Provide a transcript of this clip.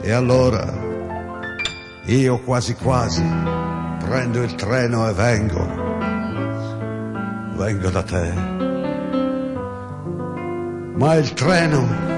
E allora io quasi quasi prendo il treno e vengo da te. Ma il treno